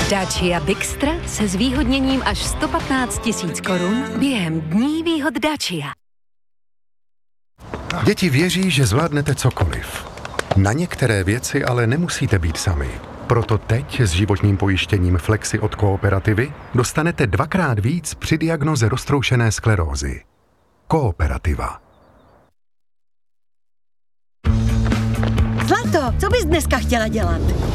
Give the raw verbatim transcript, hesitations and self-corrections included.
Dacia Bixtra se zvýhodněním až sto patnáct tisíc korun během dní výhod Dacia. Děti věří, že zvládnete cokoliv. Na některé věci ale nemusíte být sami. Proto teď s životním pojištěním Flexi od Kooperativy dostanete dvakrát víc při diagnoze roztroušené sklerózy. Kooperativa. Zlato, co bys dneska chtěla dělat?